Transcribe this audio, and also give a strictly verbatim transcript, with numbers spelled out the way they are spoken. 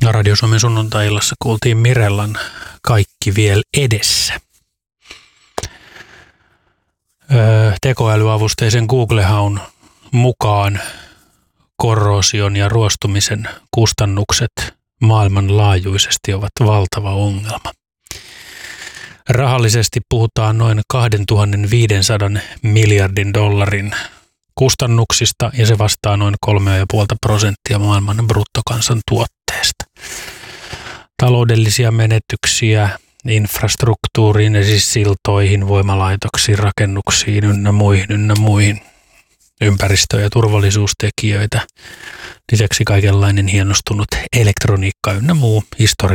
Radio Suomen sunnuntai-illassa kuultiin Mirellan Kaikki vielä edessä. Öö, tekoälyavusteisen Google-haun mukaan korrosion ja ruostumisen kustannukset maailmanlaajuisesti ovat valtava ongelma. Rahallisesti puhutaan noin kaksituhattaviisisataa miljardin dollarin kustannuksista ja se vastaa noin kolme pilkku viisi prosenttia maailman bruttokansantuotteesta. Taloudellisia menetyksiä infrastruktuuriin, siis siltoihin, voimalaitoksiin, rakennuksiin ynnä muihin, ynnä muihin ympäristö- ja turvallisuustekijöitä. Lisäksi kaikenlainen hienostunut elektroniikka ynnä muu historia